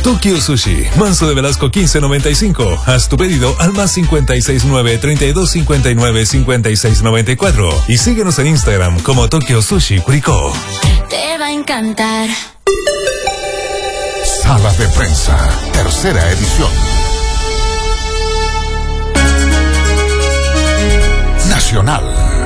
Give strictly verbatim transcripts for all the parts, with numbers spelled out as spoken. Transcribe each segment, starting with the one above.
Tokyo Sushi, Manso de Velasco quince noventa y cinco. Haz tu pedido al más cincuenta y seis nueve, treinta y dos cincuenta y nueve, cincuenta y seis noventa y cuatro. Y síguenos en Instagram como Tokyo Sushi Curicó. Te va a encantar. Sala de Prensa, tercera edición. Nacional.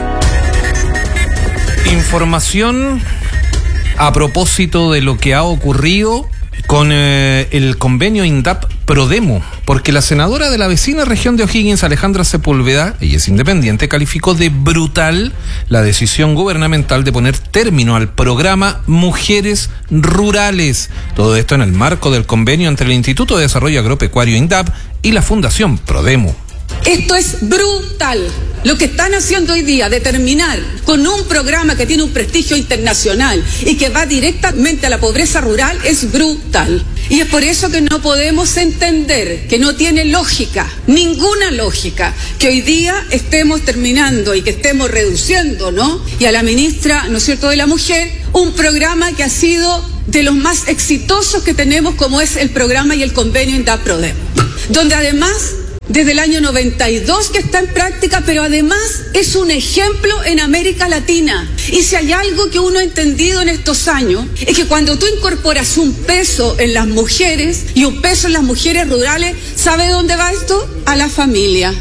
Información a propósito de lo que ha ocurrido con eh, el convenio INDAP Prodemo, porque la senadora de la vecina región de O'Higgins, Alejandra Sepúlveda, ella es independiente, calificó de brutal la decisión gubernamental de poner término al programa Mujeres Rurales. Todo esto en el marco del convenio entre el Instituto de Desarrollo Agropecuario INDAP y la Fundación Prodemo. Esto es brutal. Lo que están haciendo hoy día de terminar con un programa que tiene un prestigio internacional y que va directamente a la pobreza rural es brutal. Y es por eso que no podemos entender, que no tiene lógica, ninguna lógica, que hoy día estemos terminando y que estemos reduciendo, ¿no? Y a la ministra, ¿no es cierto?, de la Mujer, un programa que ha sido de los más exitosos que tenemos, como es el programa y el convenio INDAP Prodemo, donde además desde el año noventa y dos que está en práctica, pero además es un ejemplo en América Latina. Y si hay algo que uno ha entendido en estos años, es que cuando tú incorporas un peso en las mujeres y un peso en las mujeres rurales, ¿sabe dónde va esto? A la familia.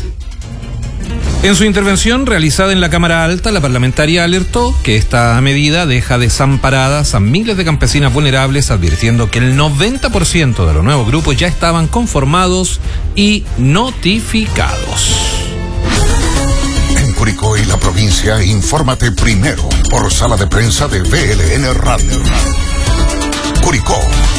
En su intervención realizada en la Cámara Alta, la parlamentaria alertó que esta medida deja desamparadas a miles de campesinas vulnerables, advirtiendo que el noventa por ciento de los nuevos grupos ya estaban conformados y notificados. En Curicó y la provincia, infórmate primero por Sala de Prensa de V L N Radio. Curicó.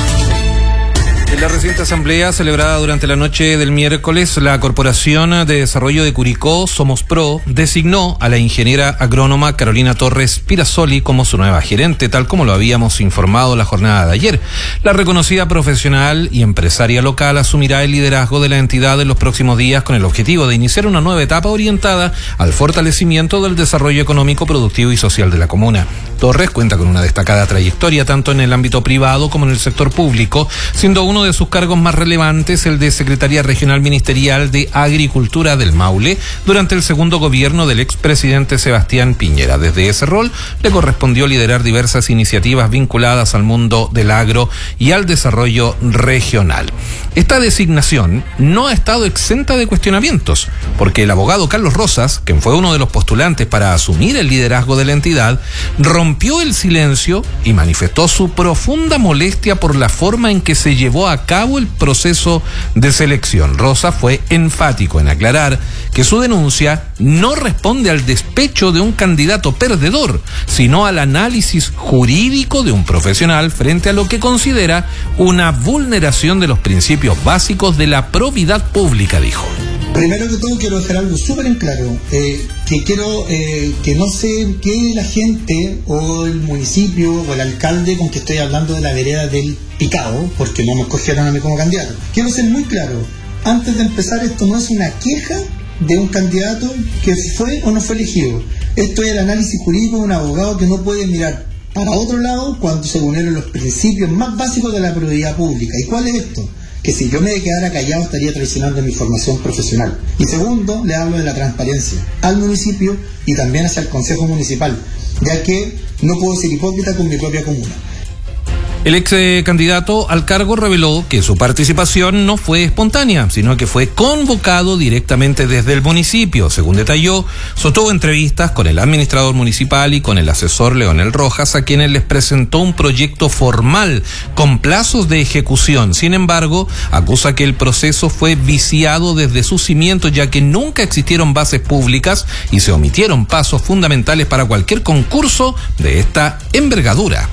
En la reciente asamblea celebrada durante la noche del miércoles, la Corporación de Desarrollo de Curicó, Somos Pro, designó a la ingeniera agrónoma Carolina Torres Pirazzoli como su nueva gerente, tal como lo habíamos informado la jornada de ayer. La reconocida profesional y empresaria local asumirá el liderazgo de la entidad en los próximos días con el objetivo de iniciar una nueva etapa orientada al fortalecimiento del desarrollo económico, productivo y social de la comuna. Torres cuenta con una destacada trayectoria tanto en el ámbito privado como en el sector público, siendo uno de sus cargos más relevantes el de Secretaría Regional Ministerial de Agricultura del Maule durante el segundo gobierno del expresidente Sebastián Piñera. Desde ese rol le correspondió liderar diversas iniciativas vinculadas al mundo del agro y al desarrollo regional. Esta designación no ha estado exenta de cuestionamientos, porque el abogado Carlos Rosas, quien fue uno de los postulantes para asumir el liderazgo de la entidad, rompió el silencio y manifestó su profunda molestia por la forma en que se llevó a cabo el proceso de selección. Rosa fue enfático en aclarar que su denuncia no responde al despecho de un candidato perdedor, sino al análisis jurídico de un profesional frente a lo que considera una vulneración de los principios básicos de la probidad pública, dijo. Primero que todo quiero dejar algo súper en claro, eh, que quiero eh, que no se quede la gente o el municipio o el alcalde con que estoy hablando de la vereda del picado, porque no me escogieron a mí como candidato. Quiero ser muy claro, antes de empezar, esto no es una queja de un candidato que fue o no fue elegido. Esto es el análisis jurídico de un abogado que no puede mirar para otro lado cuando se vulneran los principios más básicos de la probidad pública. ¿Y cuál es esto? Que si yo me quedara callado estaría traicionando mi formación profesional. Y segundo, le hablo de la transparencia al municipio y también hacia el Consejo Municipal, ya que no puedo ser hipócrita con mi propia comuna. El ex candidato al cargo reveló que su participación no fue espontánea, sino que fue convocado directamente desde el municipio. Según detalló, sostuvo entrevistas con el administrador municipal y con el asesor Leonel Rojas, a quienes les presentó un proyecto formal con plazos de ejecución. Sin embargo, acusa que el proceso fue viciado desde sus cimientos, ya que nunca existieron bases públicas y se omitieron pasos fundamentales para cualquier concurso de esta envergadura.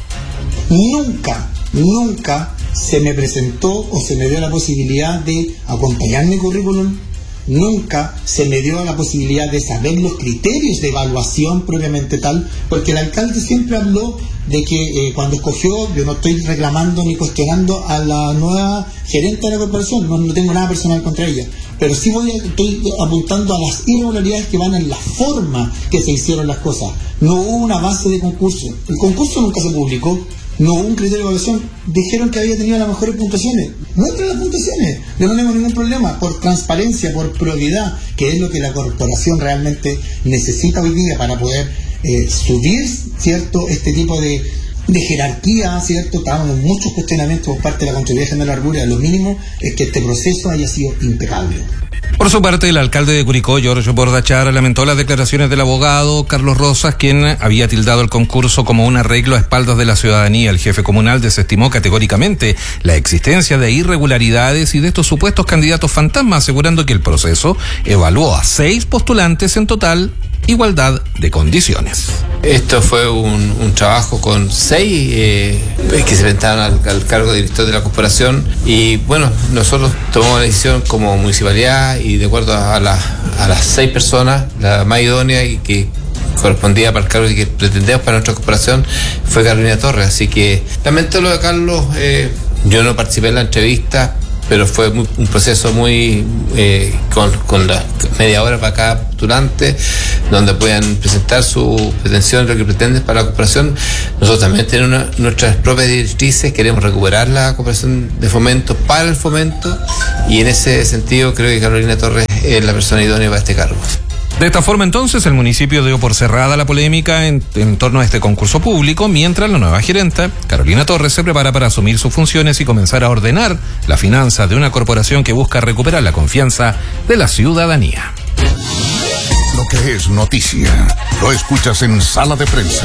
Nunca, nunca se me presentó o se me dio la posibilidad de acompañar mi currículum, nunca se me dio la posibilidad de saber los criterios de evaluación propiamente tal, porque el alcalde siempre habló de que eh, cuando escogió, yo no estoy reclamando ni cuestionando a la nueva gerente de la corporación, no, no tengo nada personal contra ella, pero sí voy a, estoy apuntando a las irregularidades que van en la forma que se hicieron las cosas. No hubo una base de concurso, el concurso nunca se publicó, no hubo un criterio de evaluación, dijeron que había tenido las mejores puntuaciones. Muestren las puntuaciones, no tenemos ningún problema, por transparencia, por probidad, que es lo que la corporación realmente necesita hoy día para poder eh, subir, ¿cierto?, este tipo de, de jerarquía, ¿cierto? Estamos en muchos cuestionamientos por parte de la Contraloría General de la República. Lo mínimo es que este proceso haya sido impecable. Por su parte, el alcalde de Curicó, George Bordachar, lamentó las declaraciones del abogado Carlos Rosas, quien había tildado el concurso como un arreglo a espaldas de la ciudadanía. El jefe comunal desestimó categóricamente la existencia de irregularidades y de estos supuestos candidatos fantasmas, asegurando que el proceso evaluó a seis postulantes en total, igualdad de condiciones. Esto fue un, un trabajo con seis eh, que se presentaron al, al cargo de director de la corporación, y bueno, nosotros tomamos la decisión como municipalidad y de acuerdo a, la, a las seis personas, la más idónea y que correspondía para el cargo que pretendemos para nuestra corporación fue Carolina Torres. Así que lamento lo de Carlos, eh, yo no participé en la entrevista, pero fue muy, un proceso muy eh, con, con la media hora para cada postulante, donde puedan presentar su pretensión, lo que pretenden para la cooperación. Nosotros también tenemos una, nuestras propias directrices, queremos recuperar la cooperación de fomento para el fomento, y en ese sentido creo que Carolina Torres es la persona idónea para este cargo. De esta forma, entonces, el municipio dio por cerrada la polémica en, en torno a este concurso público, mientras la nueva gerenta, Carolina Torres, se prepara para asumir sus funciones y comenzar a ordenar la finanza de una corporación que busca recuperar la confianza de la ciudadanía. Lo que es noticia, lo escuchas en Sala de Prensa.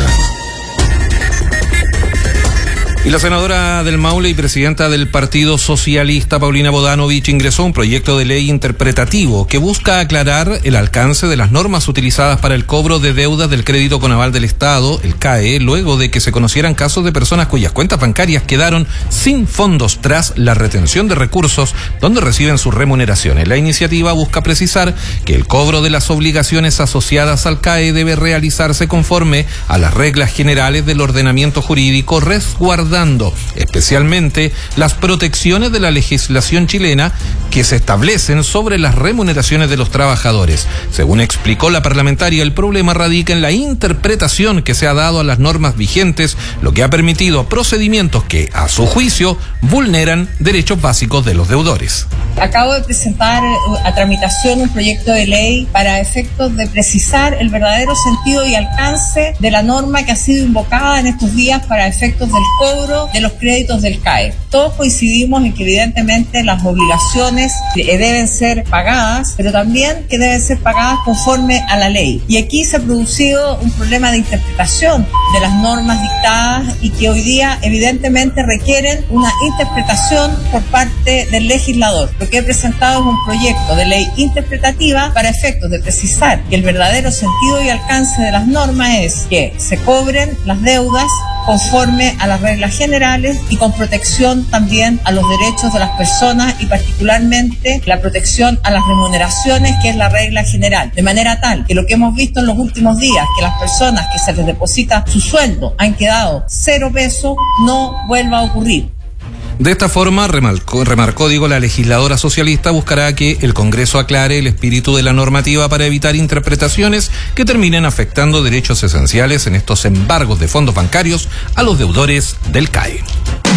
Y la senadora del Maule y presidenta del Partido Socialista, Paulina Bodanovich, ingresó un proyecto de ley interpretativo que busca aclarar el alcance de las normas utilizadas para el cobro de deudas del crédito con aval del Estado, el C A E, luego de que se conocieran casos de personas cuyas cuentas bancarias quedaron sin fondos tras la retención de recursos donde reciben sus remuneraciones. La iniciativa busca precisar que el cobro de las obligaciones asociadas al C A E debe realizarse conforme a las reglas generales del ordenamiento jurídico, resguardando especialmente las protecciones de la legislación chilena que se establecen sobre las remuneraciones de los trabajadores. Según explicó la parlamentaria, el problema radica en la interpretación que se ha dado a las normas vigentes, lo que ha permitido procedimientos que, a su juicio, vulneran derechos básicos de los deudores. Acabo de presentar a tramitación un proyecto de ley para efectos de precisar el verdadero sentido y alcance de la norma que ha sido invocada en estos días para efectos del cobro de los créditos del C A E. Todos coincidimos en que evidentemente las obligaciones deben ser pagadas, pero también que deben ser pagadas conforme a la ley. Y aquí se ha producido un problema de interpretación de las normas dictadas y que hoy día evidentemente requieren una interpretación por parte del legislador. Lo que he presentado es un proyecto de ley interpretativa para efectos de precisar que el verdadero sentido y alcance de las normas es que se cobren las deudas conforme a las reglas generales y con protección también a los derechos de las personas y particularmente la protección a las remuneraciones, que es la regla general. De manera tal que lo que hemos visto en los últimos días, que las personas que se les deposita su sueldo han quedado cero pesos, no vuelva a ocurrir. De esta forma, remarcó, remarcó, digo, la legisladora socialista buscará que el Congreso aclare el espíritu de la normativa para evitar interpretaciones que terminen afectando derechos esenciales en estos embargos de fondos bancarios a los deudores del C A E.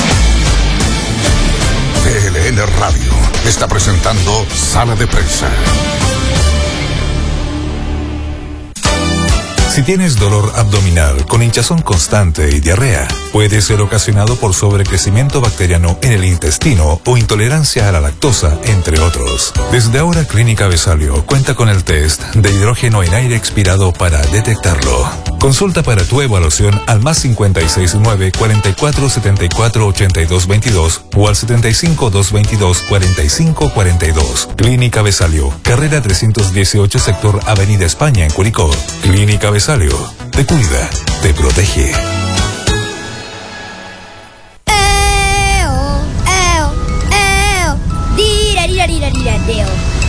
V L N Radio está presentando Sala de Prensa. Si tienes dolor abdominal con hinchazón constante y diarrea, puede ser ocasionado por sobrecrecimiento bacteriano en el intestino o intolerancia a la lactosa, entre otros. Desde ahora, Clínica Besalio cuenta con el test de hidrógeno en aire expirado para detectarlo. Consulta para tu evaluación al más cincuenta y seis nueve, cuarenta y cuatro, setenta y cuatro, ochenta y dos veintidós o al setenta y cinco, doscientos veintidós, cuarenta y cinco cuarenta y dos. Clínica Besalio, carrera trescientos dieciocho, sector Avenida España en Curicó. Clínica Besalio, te cuida, te protege. Eo, eo, eo, dira, dira, dira, dira, deo.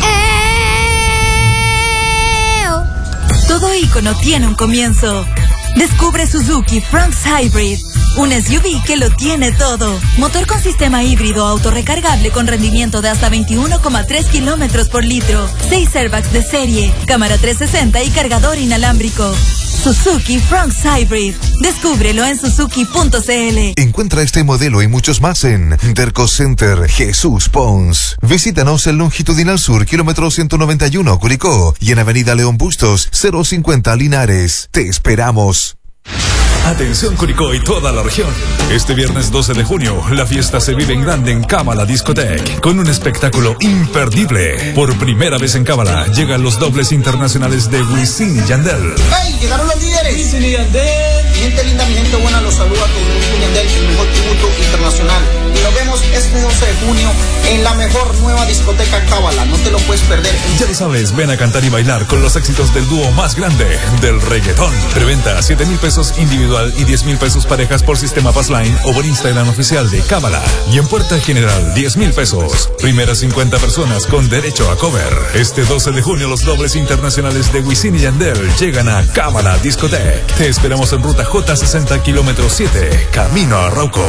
Eo. Todo ícono tiene un comienzo. Descubre Suzuki Fronx Hybrid, un S U V que lo tiene todo. Motor con sistema híbrido autorrecargable con rendimiento de hasta veintiuno coma tres kilómetros por litro. seis airbags de serie, cámara trescientos sesenta y cargador inalámbrico. Suzuki Fronx Hybrid. Descúbrelo en suzuki punto cl. Encuentra este modelo y muchos más en Derco Center Jesús Pons. Visítanos en Longitudinal Sur, kilómetro ciento noventa y uno, Curicó, y en Avenida León Bustos, cero cincuenta, Linares. Te esperamos. Atención Curicó y toda la región. Este viernes doce de junio, la fiesta se vive en grande en Cábala Discotec, con un espectáculo imperdible. Por primera vez en Cábala, llegan los dobles internacionales de Wisin y Yandel. ¡Hey! Llegaron los líderes. Wisin y Yandel. Mi gente linda, mi gente buena, los saluda con Wisin y Yandel, el mejor tributo internacional. Y nos vemos este doce de junio en la mejor nueva discoteca Cábala. No te lo puedes perder. Ya lo sabes, ven a cantar y bailar con los éxitos del dúo más grande del reggaetón. Preventa siete mil pesos individual y diez mil pesos parejas por sistema Passline o por Instagram oficial de Cábala. Y en puerta general, diez mil pesos. Primeras cincuenta personas con derecho a cover. Este doce de junio, los dobles internacionales de Wisin y Yandel llegan a Cábala Discotec. Te esperamos en ruta J sesenta, kilómetro siete, camino a Arauco.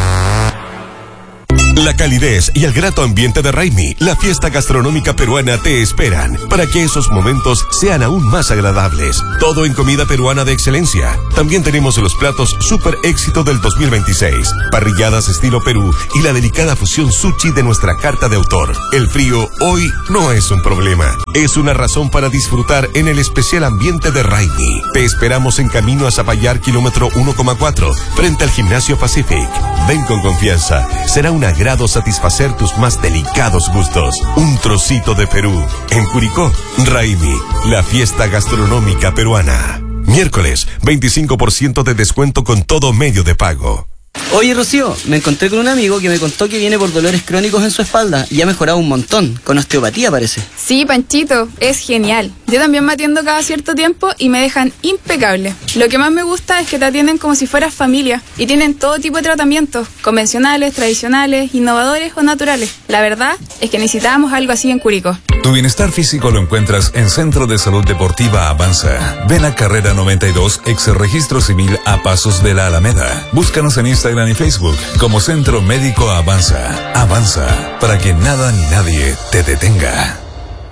La calidez y el grato ambiente de Raimi, la fiesta gastronómica peruana, te esperan para que esos momentos sean aún más agradables. Todo en comida peruana de excelencia. También tenemos los platos super éxito del dos mil veintiséis, parrilladas estilo Perú y la delicada fusión sushi de nuestra carta de autor. El frío hoy no es un problema, es una razón para disfrutar en el especial ambiente de Raimi. Te esperamos en camino a Zapallar, kilómetro uno coma cuatro, frente al Gimnasio Pacific. Ven con confianza, será un agrado satisfacer tus más delicados gustos. Un trocito de Perú. En Curicó, Raimi, la fiesta gastronómica peruana. Miércoles, veinticinco por ciento de descuento con todo medio de pago. Oye, Rocío, me encontré con un amigo que me contó que viene por dolores crónicos en su espalda y ha mejorado un montón, con osteopatía parece. Sí, Panchito, es genial. Yo también me atiendo cada cierto tiempo y me dejan impecable. Lo que más me gusta es que te atienden como si fueras familia y tienen todo tipo de tratamientos, convencionales, tradicionales, innovadores o naturales. La verdad es que necesitábamos algo así en Curicó. Tu bienestar físico lo encuentras en Centro de Salud Deportiva Avanza. Ven a Carrera noventa y dos, ex Registro Civil a Pasos de la Alameda. Búscanos en Instagram y Facebook como Centro Médico Avanza. Avanza, para que nada ni nadie te detenga.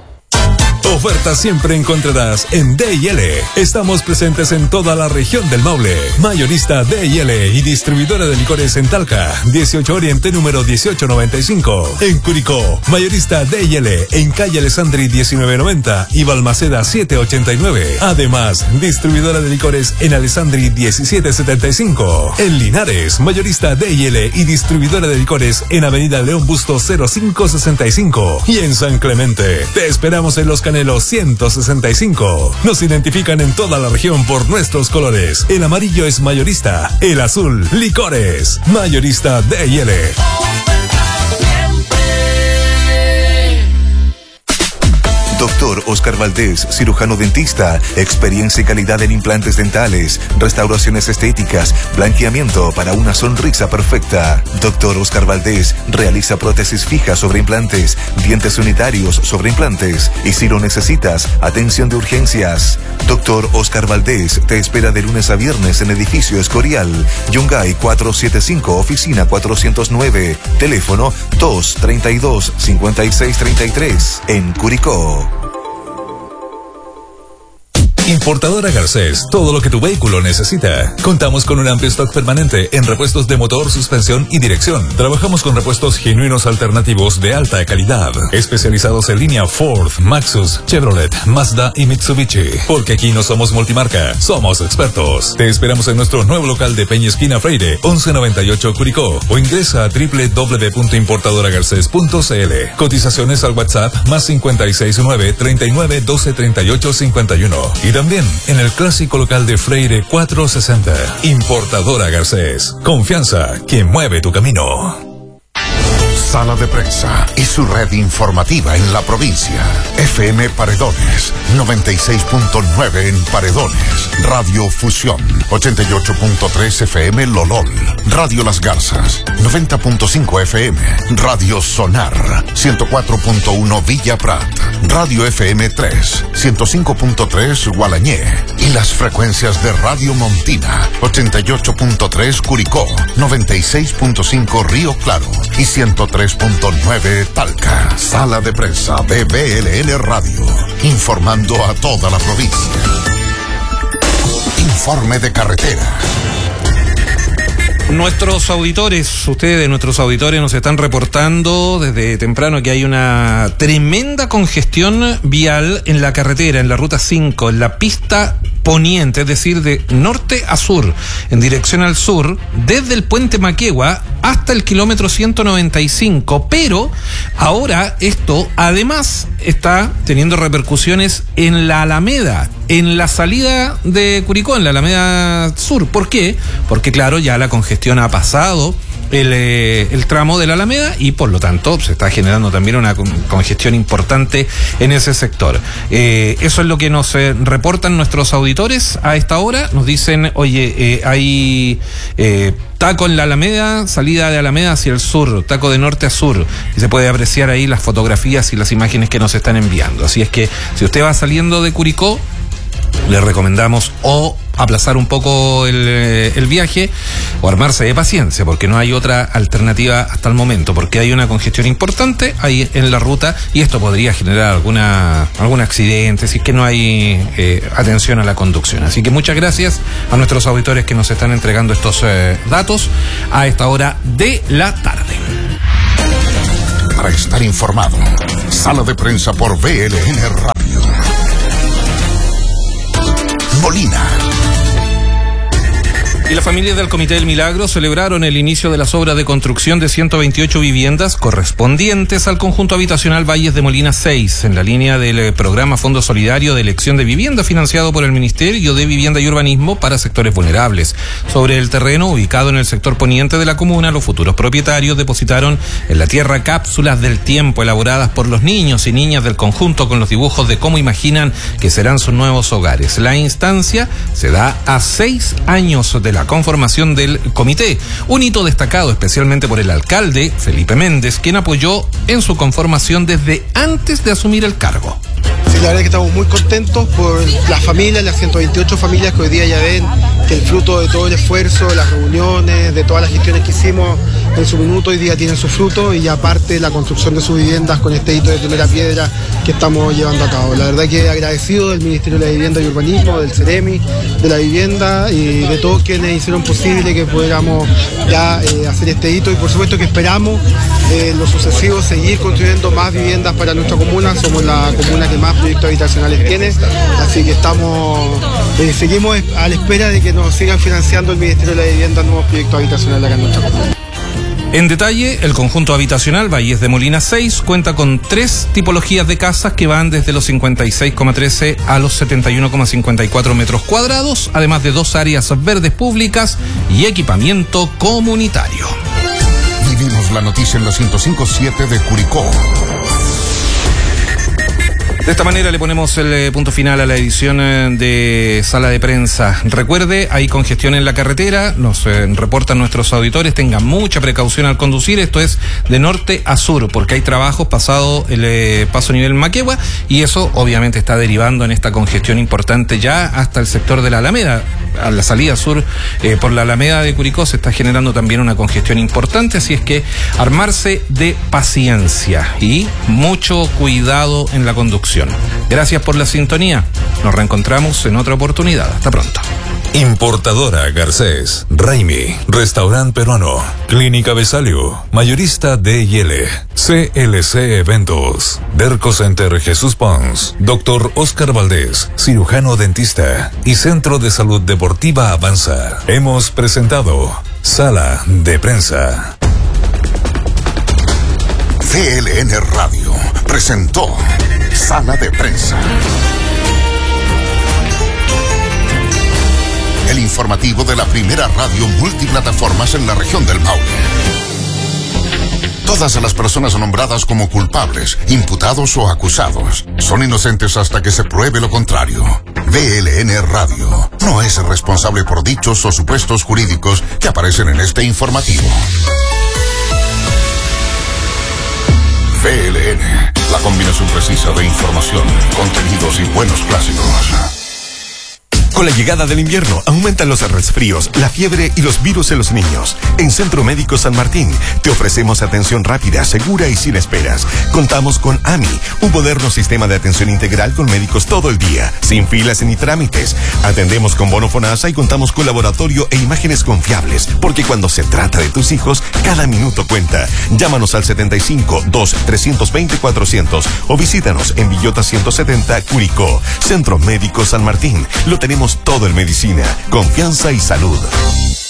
Ofertas siempre encontrarás en D y L. Estamos presentes en toda la región del Maule. Mayorista D y L y distribuidora de licores en Talca, dieciocho Oriente número dieciocho noventa y cinco. En Curicó, mayorista D y L en calle Alessandri diecinueve noventa y Balmaceda siete ochenta y nueve. Además, distribuidora de licores en Alessandri diecisiete setenta y cinco. En Linares, mayorista D y L y distribuidora de licores en Avenida León Bustos cero cinco sesenta y cinco. Y en San Clemente, te esperamos en Los Canelos ciento sesenta y cinco. Nos identifican en toda la región por nuestros colores. El amarillo es mayorista, el azul, licores. Mayorista D y L. Doctor Oscar Valdés, cirujano dentista, experiencia y calidad en implantes dentales, restauraciones estéticas, blanqueamiento para una sonrisa perfecta. Doctor Oscar Valdés realiza prótesis fijas sobre implantes, dientes unitarios sobre implantes y si lo necesitas, atención de urgencias. Doctor Oscar Valdés te espera de lunes a viernes en edificio Escorial, Yungay cuatrocientos setenta y cinco, oficina cuatrocientos nueve, teléfono dos treinta y dos, cincuenta y seis treinta y tres, en Curicó. Importadora Garcés, todo lo que tu vehículo necesita. Contamos con un amplio stock permanente en repuestos de motor, suspensión y dirección. Trabajamos con repuestos genuinos alternativos de alta calidad, especializados en línea Ford, Maxus, Chevrolet, Mazda y Mitsubishi. Porque aquí no somos multimarca, somos expertos. Te esperamos en nuestro nuevo local de Peña Esquina Freire, once noventa y ocho Curicó, o ingresa a doble u doble u doble u punto importadora garcés punto c l. Cotizaciones al WhatsApp más cincuenta y seis nueve, treinta y nueve, doce, treinta y ocho, cincuenta y uno. Y también en el clásico local de Freire cuatrocientos sesenta. Importadora Garcés. Confianza que mueve tu camino. Sala de Prensa y su red informativa en la provincia. F M Paredones, noventa y seis punto nueve en Paredones. Radio Fusión, ochenta y ocho punto tres F M Lolol. Radio Las Garzas, noventa punto cinco F M. Radio Sonar, ciento cuatro punto uno Villa Prat. Radio F M tres, ciento cinco punto tres Gualañé. Y las frecuencias de Radio Montina, ochenta y ocho punto tres Curicó, noventa y seis punto cinco Río Claro y ciento tres punto nueve Talca. Sala de Prensa de B L N Radio, informando a toda la provincia. Informe de carretera. Nuestros auditores, ustedes, nuestros auditores nos están reportando desde temprano que hay una tremenda congestión vial en la carretera, en la ruta cinco, en la pista poniente, es decir, de norte a sur, en dirección al sur, desde el puente Maquegua hasta el kilómetro ciento noventa y cinco, pero ahora esto además está teniendo repercusiones en la Alameda, en la salida de Curicó, en la Alameda Sur. ¿Por qué? Porque claro, ya la congestión ha pasado el, eh, el tramo de la Alameda y por lo tanto se está generando también una con, congestión importante en ese sector. Eh, eso es lo que nos eh, reportan nuestros auditores a esta hora. Nos dicen, oye, eh, hay eh, taco en la Alameda, salida de Alameda hacia el sur, taco de norte a sur, y se puede apreciar ahí las fotografías y las imágenes que nos están enviando. Así es que si usted va saliendo de Curicó, le recomendamos o aplazar un poco el, el viaje o armarse de paciencia, porque no hay otra alternativa hasta el momento, porque hay una congestión importante ahí en la ruta y esto podría generar alguna algún accidente si es que no hay eh, atención a la conducción. Así que muchas gracias a nuestros auditores que nos están entregando estos eh, datos a esta hora de la tarde. Para estar informado, sala de prensa por V L N Radio. Molina. Y las familias del Comité del Milagro celebraron el inicio de las obras de construcción de ciento veintiocho viviendas correspondientes al conjunto habitacional Valles de Molina seis, en la línea del programa Fondo Solidario de Elección de Vivienda financiado por el Ministerio de Vivienda y Urbanismo para sectores vulnerables. Sobre el terreno ubicado en el sector poniente de la comuna, los futuros propietarios depositaron en la tierra cápsulas del tiempo elaboradas por los niños y niñas del conjunto con los dibujos de cómo imaginan que serán sus nuevos hogares. La instancia se da a seis años de la la conformación del comité, un hito destacado especialmente por el alcalde Felipe Méndez, quien apoyó en su conformación desde antes de asumir el cargo. Sí, la verdad es que estamos muy contentos por las familias, las ciento veintiocho familias que hoy día ya ven que el fruto de todo el esfuerzo, las reuniones, de todas las gestiones que hicimos en su minuto, hoy día tienen su fruto y ya parte la construcción de sus viviendas con este hito de primera piedra que estamos llevando a cabo. La verdad que agradecido del Ministerio de la Vivienda y Urbanismo, del CEREMI, de la Vivienda y de todos quienes hicieron posible que pudiéramos ya eh, hacer este hito y por supuesto que esperamos eh, en lo sucesivo seguir construyendo más viviendas para nuestra comuna. Somos la comuna que más proyectos habitacionales tiene, así que estamos eh, seguimos a la espera de que nos sigan financiando el Ministerio de la Vivienda nuevos proyectos habitacionales acá en nuestra comuna. En detalle, el conjunto habitacional Valles de Molina seis cuenta con tres tipologías de casas que van desde los cincuenta y seis coma trece a los setenta y uno coma cincuenta y cuatro metros cuadrados, además de dos áreas verdes públicas y equipamiento comunitario. Vivimos la noticia en la ciento cinco punto siete de Curicó. De esta manera le ponemos el eh, punto final a la edición eh, de Sala de Prensa. Recuerde, hay congestión en la carretera, nos eh, reportan nuestros auditores, tengan mucha precaución al conducir, esto es de norte a sur, porque hay trabajos pasado el eh, paso nivel Maquegua y eso obviamente está derivando en esta congestión importante ya hasta el sector de la Alameda. A la salida sur eh, por la Alameda de Curicó se está generando también una congestión importante, así es que armarse de paciencia y mucho cuidado en la conducción. Gracias por la sintonía. Nos reencontramos en otra oportunidad. Hasta pronto. Importadora Garcés, Raimi, Restaurante Peruano, Clínica Besalio, Mayorista D y L, C L C Eventos, Derco Center Jesús Pons, Doctor Oscar Valdés, cirujano dentista y Centro de Salud Deportiva Avanza. Hemos presentado Sala de Prensa. V L N Radio presentó Sala de Prensa. El informativo de la primera radio multiplataformas en la región del Maule. Todas las personas nombradas como culpables, imputados o acusados son inocentes hasta que se pruebe lo contrario. V L N Radio no es responsable por dichos o supuestos jurídicos que aparecen en este informativo. V L N, la combinación precisa de información, contenidos y buenos clásicos. Con la llegada del invierno aumentan los resfríos, la fiebre y los virus en los niños. En Centro Médico San Martín te ofrecemos atención rápida, segura y sin esperas. Contamos con A M I, un moderno sistema de atención integral con médicos todo el día, sin filas ni trámites. Atendemos con bono FONASA y contamos con laboratorio e imágenes confiables, porque cuando se trata de tus hijos, cada minuto cuenta. Llámanos al setenta y cinco, dos, trescientos veinte, cuatrocientos o visítanos en Villota ciento setenta, Curicó. Centro Médico San Martín. Lo tenemos todo en medicina, confianza y salud.